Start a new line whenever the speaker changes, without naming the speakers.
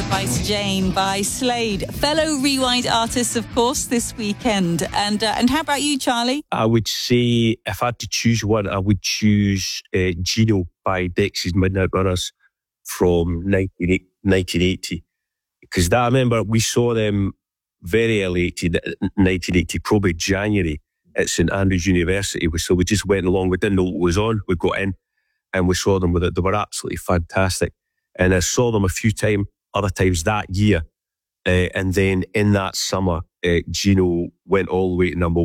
Vice Jane by Slade. Fellow Rewind artists, of course, this weekend. And how about you, Charlie?
I would say, if I had to choose one, I would choose Gino by Dexys Midnight Runners from 1980. Because I remember we saw them very early 1980, probably January, at St Andrews University. So we just went along. We didn't know what was on. We got in and we saw them with it. They were absolutely fantastic. And I saw them a few times, other times that year. And then in that summer, Gino went all the way to number